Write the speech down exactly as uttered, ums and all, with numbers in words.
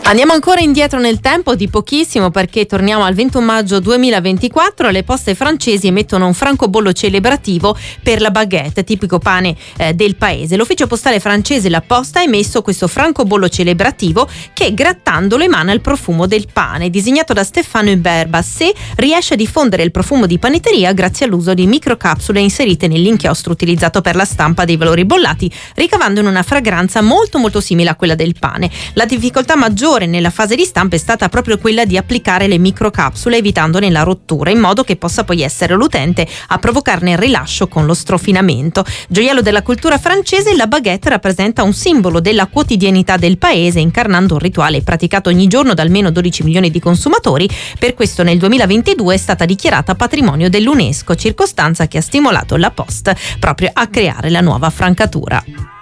Andiamo ancora indietro nel tempo di pochissimo, perché torniamo al ventuno maggio duemilaventiquattro. Le poste francesi emettono un francobollo celebrativo per la baguette, tipico pane eh, del paese. L'ufficio postale francese La Posta ha emesso questo francobollo celebrativo che, grattandolo, emana il profumo del pane. Disegnato da Stéphane Hubert Basset, riesce a diffondere il profumo di panetteria grazie all'uso di microcapsule inserite nell'inchiostro utilizzato per la stampa dei valori bollati, ricavandone una fragranza molto molto simile a quella del pane. La difficoltà maggiore nella fase di stampa è stata proprio quella di applicare le microcapsule evitandone la rottura, in modo che possa poi essere l'utente a provocarne il rilascio con lo strofinamento. Gioiello della cultura francese, la baguette rappresenta un simbolo della quotidianità del paese, incarnando un rituale praticato ogni giorno da almeno dodici milioni di consumatori. Per questo nel duemilaventidue è stata dichiarata patrimonio dell'UNESCO, circostanza che ha stimolato la Poste proprio a creare la nuova francatura.